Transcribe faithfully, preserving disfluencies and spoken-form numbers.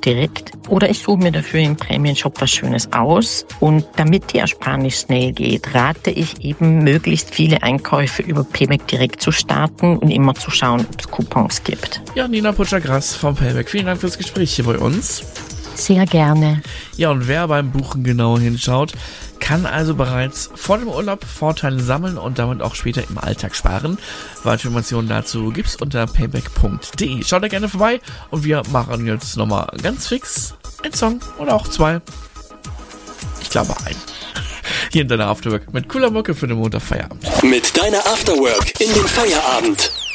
direkt oder ich suche mir dafür im Prämienshop was Schönes aus. Und damit die Ersparnis schnell geht, rate ich eben, möglichst viele Einkäufe über Payback direkt zu starten und immer zu schauen, ob es Coupons gibt. Ja, Nina Putscher-Grass vom Payback. Vielen Dank fürs Gespräch hier bei uns. Sehr gerne. Ja, und wer beim Buchen genau hinschaut, kann also bereits vor dem Urlaub Vorteile sammeln und damit auch später im Alltag sparen. Weitere Informationen dazu gibt's unter payback punkt de. Schaut da gerne vorbei und wir machen jetzt nochmal ganz fix einen Song oder auch zwei. Ich glaube ein. Hier in deiner Afterwork mit cooler Mucke für den Montagfeierabend. Mit deiner Afterwork in den Feierabend.